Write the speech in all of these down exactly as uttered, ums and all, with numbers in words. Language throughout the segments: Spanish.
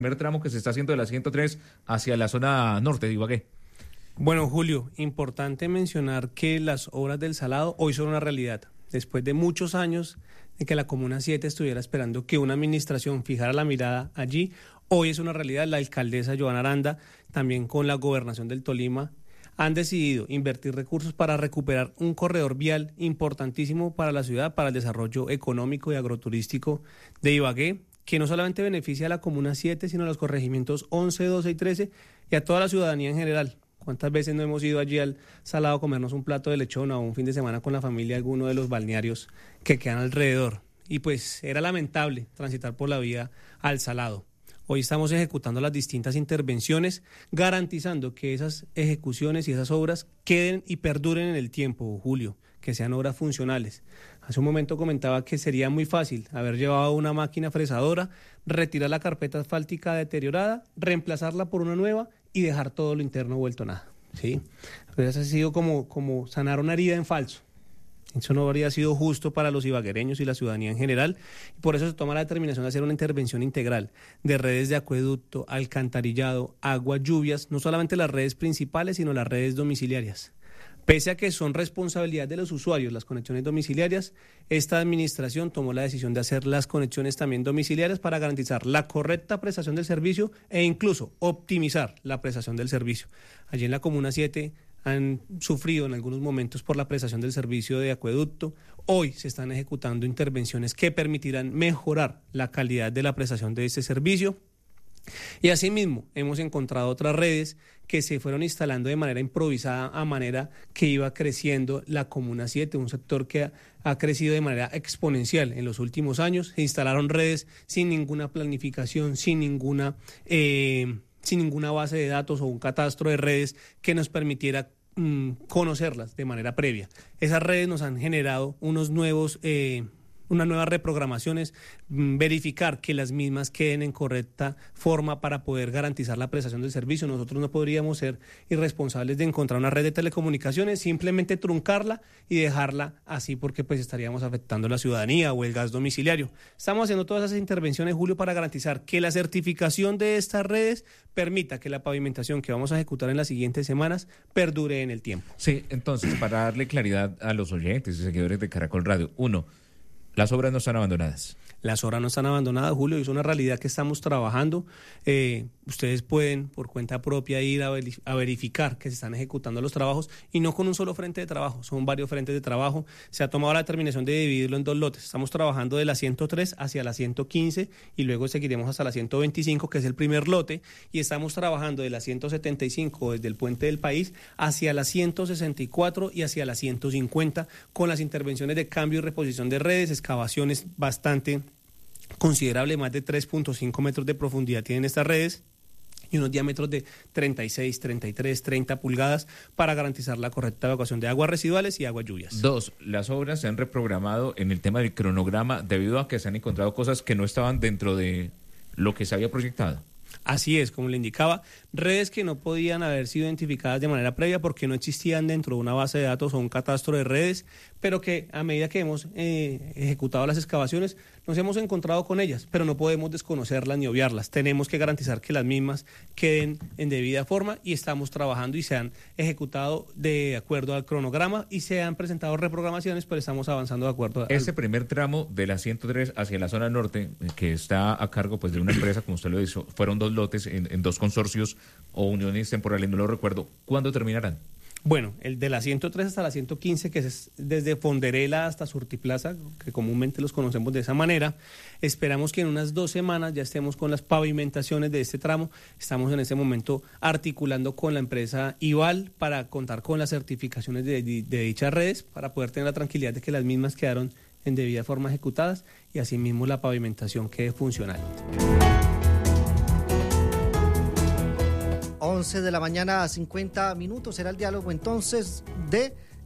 primer tramo que se está haciendo de la ciento tres hacia la zona norte de Ibagué. Bueno, Julio, importante mencionar que las obras del Salado hoy son una realidad. Después de muchos años de que la Comuna siete estuviera esperando que una administración fijara la mirada allí, hoy es una realidad. La alcaldesa Joana Aranda, también con la gobernación del Tolima, han decidido invertir recursos para recuperar un corredor vial importantísimo para la ciudad, para el desarrollo económico y agroturístico de Ibagué, que no solamente beneficia a la Comuna siete, sino a los corregimientos once, doce y trece y a toda la ciudadanía en general. ¿Cuántas veces no hemos ido allí al Salado a comernos un plato de lechón o un fin de semana con la familia a alguno de los balnearios que quedan alrededor? Y pues era lamentable transitar por la vía al Salado. Hoy estamos ejecutando las distintas intervenciones, garantizando que esas ejecuciones y esas obras queden y perduren en el tiempo, Julio, que sean obras funcionales. Hace un momento comentaba que sería muy fácil haber llevado una máquina fresadora, retirar la carpeta asfáltica deteriorada, reemplazarla por una nueva y dejar todo lo interno vuelto a nada, ¿sí? Entonces ha sido como, como sanar una herida en falso. Eso no habría sido justo para los ibaguereños y la ciudadanía en general. Y por eso se toma la determinación de hacer una intervención integral de redes de acueducto, alcantarillado, agua, lluvias, no solamente las redes principales, sino las redes domiciliarias. Pese a que son responsabilidad de los usuarios las conexiones domiciliarias, esta administración tomó la decisión de hacer las conexiones también domiciliarias para garantizar la correcta prestación del servicio e incluso optimizar la prestación del servicio. Allí en la Comuna siete han sufrido en algunos momentos por la prestación del servicio de acueducto. Hoy se están ejecutando intervenciones que permitirán mejorar la calidad de la prestación de este servicio. Y asimismo hemos encontrado otras redes que se fueron instalando de manera improvisada a manera que iba creciendo la Comuna siete, un sector que ha, ha crecido de manera exponencial en los últimos años. Se instalaron redes sin ninguna planificación, sin ninguna, eh, sin ninguna base de datos o un catastro de redes que nos permitiera mm, conocerlas de manera previa. Esas redes nos han generado unos nuevos... Eh, unas nuevas reprogramaciones, verificar que las mismas queden en correcta forma para poder garantizar la prestación del servicio. Nosotros no podríamos ser irresponsables de encontrar una red de telecomunicaciones, simplemente truncarla y dejarla así porque pues estaríamos afectando a la ciudadanía o el gas domiciliario. Estamos haciendo todas esas intervenciones, Julio, para garantizar que la certificación de estas redes permita que la pavimentación que vamos a ejecutar en las siguientes semanas perdure en el tiempo. Sí, entonces, para darle claridad a los oyentes y seguidores de Caracol Radio, uno, las obras no están abandonadas. Las obras no están abandonadas, Julio, y es una realidad que estamos trabajando. Eh, ustedes pueden, por cuenta propia, ir a, ver, a verificar que se están ejecutando los trabajos, y no con un solo frente de trabajo, son varios frentes de trabajo. Se ha tomado la determinación de dividirlo en dos lotes. Estamos trabajando de la ciento tres hacia la ciento quince, y luego seguiremos hasta la ciento veinticinco, que es el primer lote, y estamos trabajando de la ciento setenta y cinco, desde el Puente del País, hacia la ciento sesenta y cuatro y hacia la ciento cincuenta, con las intervenciones de cambio y reposición de redes, excavaciones bastante considerable, más de tres punto cinco metros de profundidad tienen estas redes y unos diámetros de treinta y seis, treinta y tres, treinta pulgadas para garantizar la correcta evacuación de aguas residuales y aguas lluvias. Dos, las obras se han reprogramado en el tema del cronograma debido a que se han encontrado cosas que no estaban dentro de lo que se había proyectado. Así es, como le indicaba, redes que no podían haber sido identificadas de manera previa porque no existían dentro de una base de datos o un catastro de redes, pero que a medida que hemos eh, ejecutado las excavaciones nos hemos encontrado con ellas, pero no podemos desconocerlas ni obviarlas. Tenemos que garantizar que las mismas queden en debida forma y estamos trabajando y se han ejecutado de acuerdo al cronograma y se han presentado reprogramaciones, pero estamos avanzando de acuerdo a... Este primer tramo de la ciento tres hacia la zona norte, que está a cargo pues de una empresa, como usted lo hizo, fueron dos lotes en, en dos consorcios o uniones temporales, no lo recuerdo. ¿Cuándo terminarán? Bueno, el de la ciento tres hasta la ciento quince, que es desde Fonderela hasta Surtiplaza, que comúnmente los conocemos de esa manera. Esperamos que en unas dos semanas ya estemos con las pavimentaciones de este tramo. Estamos en este momento articulando con la empresa Ival para contar con las certificaciones de, de, de dichas redes, para poder tener la tranquilidad de que las mismas quedaron en debida forma ejecutadas y asimismo la pavimentación quede funcional. once de la mañana a cincuenta minutos será el diálogo entonces de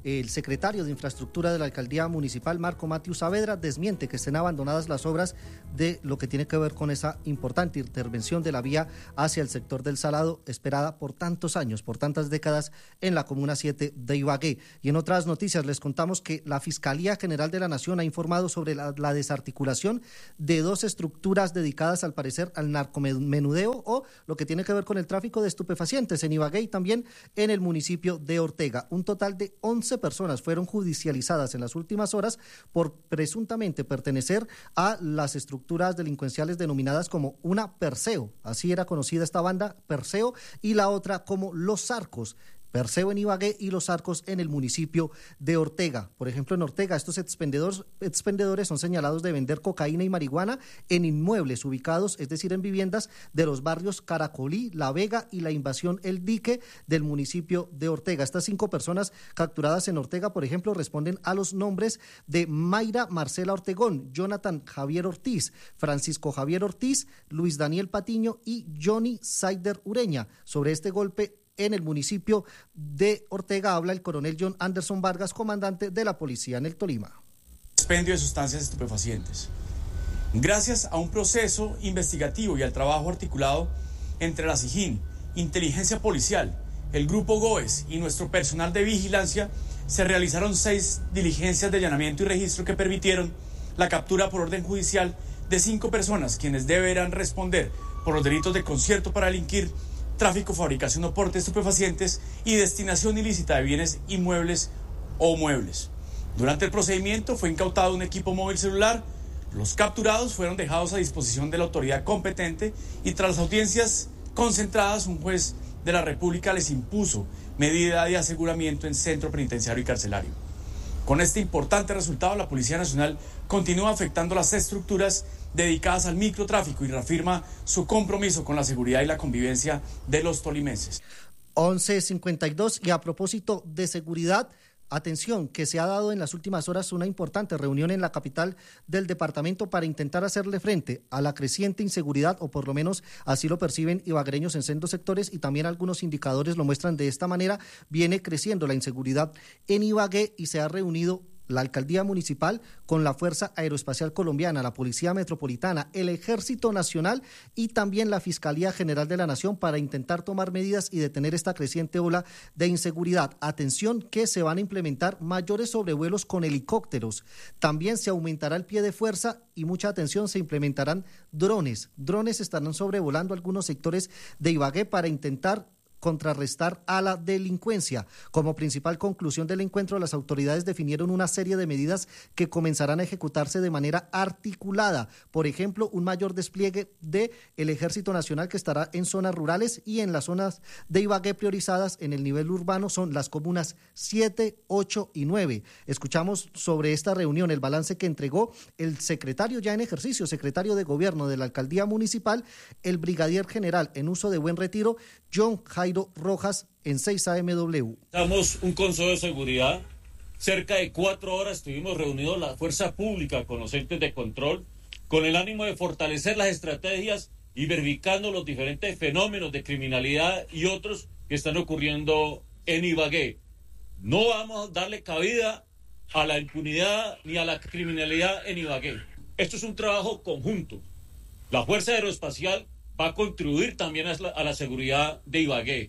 El secretario de Infraestructura de la Alcaldía Municipal, Marco Matius Saavedra, desmiente que estén abandonadas las obras de lo que tiene que ver con esa importante intervención de la vía hacia el sector del Salado, esperada por tantos años, por tantas décadas en la Comuna siete de Ibagué. Y en otras noticias les contamos que la Fiscalía General de la Nación ha informado sobre la, la desarticulación de dos estructuras dedicadas al parecer al narcomenudeo o lo que tiene que ver con el tráfico de estupefacientes en Ibagué y también en el municipio de Ortega. Un total de once personas fueron judicializadas en las últimas horas por presuntamente pertenecer a las estructuras delincuenciales denominadas como una Perseo, así era conocida esta banda, Perseo, y la otra como Los Arcos. Perseo en Ibagué y Los Arcos en el municipio de Ortega. Por ejemplo, en Ortega estos expendedores, expendedores son señalados de vender cocaína y marihuana en inmuebles ubicados, es decir, en viviendas de los barrios Caracolí, La Vega y La Invasión El Dique del municipio de Ortega. Estas cinco personas capturadas en Ortega, por ejemplo, responden a los nombres de Mayra Marcela Ortegón, Jonathan Javier Ortiz, Francisco Javier Ortiz, Luis Daniel Patiño y Johnny Saider Ureña. Sobre este golpe en el municipio de Ortega habla el coronel John Anderson Vargas, comandante de la policía en el Tolima. Expendio de sustancias estupefacientes. Gracias a un proceso investigativo y al trabajo articulado entre la SIJIN, Inteligencia Policial, el Grupo GOES y nuestro personal de vigilancia, se realizaron seis diligencias de allanamiento y registro que permitieron la captura por orden judicial de cinco personas, quienes deberán responder por los delitos de concierto para delinquir, tráfico, fabricación o porte de estupefacientes y destinación ilícita de bienes inmuebles o muebles. Durante el procedimiento fue incautado un equipo móvil celular. Los capturados fueron dejados a disposición de la autoridad competente y tras las audiencias concentradas, un juez de la República les impuso medida de aseguramiento en centro penitenciario y carcelario. Con este importante resultado, la Policía Nacional continúa afectando las estructuras dedicadas al microtráfico y reafirma su compromiso con la seguridad y la convivencia de los tolimenses. once cincuenta y dos y a propósito de seguridad, atención, que se ha dado en las últimas horas una importante reunión en la capital del departamento para intentar hacerle frente a la creciente inseguridad, o por lo menos así lo perciben ibaguereños en sendos sectores y también algunos indicadores lo muestran de esta manera. Viene creciendo la inseguridad en Ibagué y se ha reunido la Alcaldía Municipal con la Fuerza Aeroespacial Colombiana, la Policía Metropolitana, el Ejército Nacional y también la Fiscalía General de la Nación para intentar tomar medidas y detener esta creciente ola de inseguridad. Atención que se van a implementar mayores sobrevuelos con helicópteros. También se aumentará el pie de fuerza y mucha atención, se implementarán drones. Drones estarán sobrevolando algunos sectores de Ibagué para intentar contrarrestar a la delincuencia. Como principal conclusión del encuentro, las autoridades definieron una serie de medidas que comenzarán a ejecutarse de manera articulada. Por ejemplo, un mayor despliegue del Ejército Nacional que estará en zonas rurales y en las zonas de Ibagué priorizadas en el nivel urbano son las comunas siete, ocho y nueve. Escuchamos sobre esta reunión el balance que entregó el secretario ya en ejercicio, secretario de Gobierno de la Alcaldía Municipal, el brigadier general en uso de Buen Retiro, John Jairo Rojas, en seis A M W. Damos un consejo de seguridad. Cerca de cuatro horas estuvimos reunidos la fuerza pública con los entes de control, con el ánimo de fortalecer las estrategias y verificando los diferentes fenómenos de criminalidad y otros que están ocurriendo en Ibagué. No vamos a darle cabida a la impunidad ni a la criminalidad en Ibagué. Esto es un trabajo conjunto. La Fuerza Aeroespacial va a contribuir también a la, a la seguridad de Ibagué.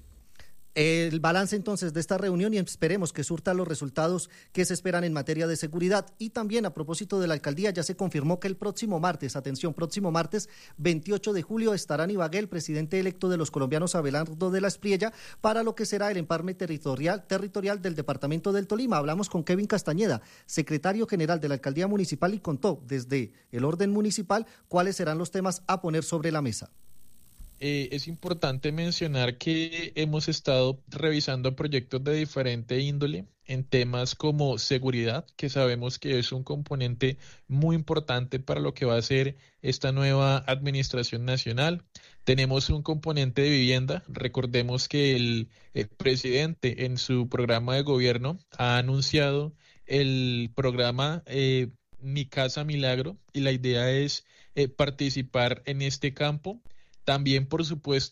El balance entonces de esta reunión y esperemos que surta los resultados que se esperan en materia de seguridad. Y también a propósito de la alcaldía, ya se confirmó que el próximo martes, atención, próximo martes veintiocho de julio estará en Ibagué el presidente electo de los colombianos, Abelardo de la Espriella, para lo que será el empalme territorial, territorial del departamento del Tolima. Hablamos con Kevin Castañeda, secretario general de la alcaldía municipal, y contó desde el orden municipal cuáles serán los temas a poner sobre la mesa. Eh, es importante mencionar que hemos estado revisando proyectos de diferente índole en temas como seguridad, que sabemos que es un componente muy importante para lo que va a ser esta nueva administración nacional. Tenemos un componente de vivienda. Recordemos que el, el presidente en su programa de gobierno ha anunciado el programa eh, Mi Casa Milagro, y la idea es eh, participar en este campo. También, por supuesto,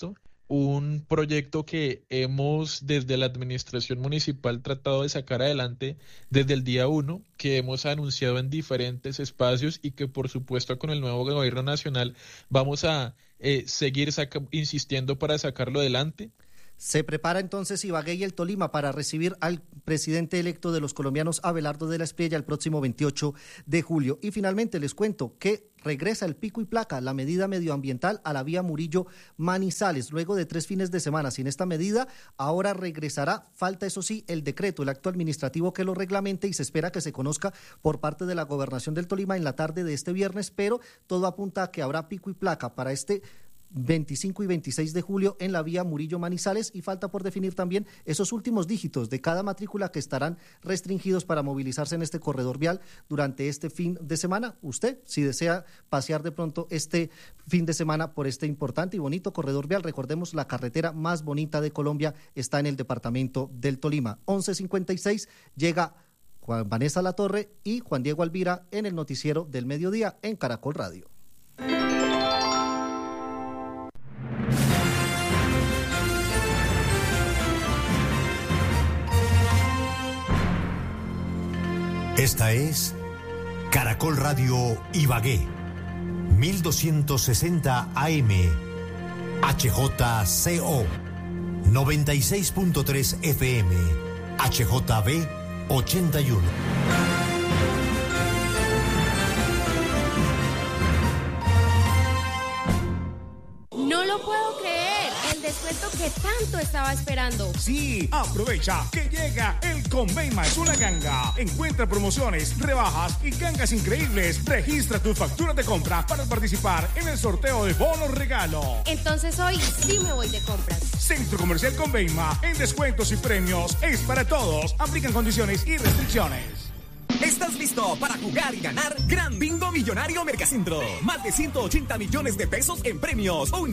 un proyecto que hemos desde la administración municipal tratado de sacar adelante desde el día uno, que hemos anunciado en diferentes espacios y que por supuesto con el nuevo gobierno nacional vamos a eh, seguir saca- insistiendo para sacarlo adelante. Se prepara entonces Ibagué y el Tolima para recibir al presidente electo de los colombianos, Abelardo de la Espriella, el próximo veintiocho de julio. Y finalmente les cuento que regresa el pico y placa, la medida medioambiental, a la vía Murillo-Manizales. Luego de tres fines de semana sin esta medida, ahora regresará. Falta, eso sí, el decreto, el acto administrativo que lo reglamente, y se espera que se conozca por parte de la Gobernación del Tolima en la tarde de este viernes, pero todo apunta a que habrá pico y placa para este veinticinco y veintiséis de julio en la vía Murillo-Manizales, y falta por definir también esos últimos dígitos de cada matrícula que estarán restringidos para movilizarse en este corredor vial durante este fin de semana. Usted, si desea pasear de pronto este fin de semana por este importante y bonito corredor vial, recordemos, la carretera más bonita de Colombia está en el departamento del Tolima. once cincuenta y seis, llega Juan Vanessa Latorre y Juan Diego Alvira en el noticiero del mediodía en Caracol Radio. Esta es Caracol Radio Ibagué, mil doscientos sesenta A M, H J C O, noventa y seis punto tres F M, H J B ochenta y uno. No lo puedo creer, el descuento que tanto estaba esperando. Sí, aprovecha que llega el Convenma es una ganga. Encuentra promociones, rebajas y gangas increíbles. Registra tu factura de compra para participar en el sorteo de bonos regalo. Entonces hoy sí me voy de compras. Centro Comercial Convenma, en descuentos y premios es para todos. Aplican condiciones y restricciones. ¿Estás listo para jugar y ganar? Gran Bingo Millonario Mercacentro. Más de ciento ochenta millones de pesos en premios. Un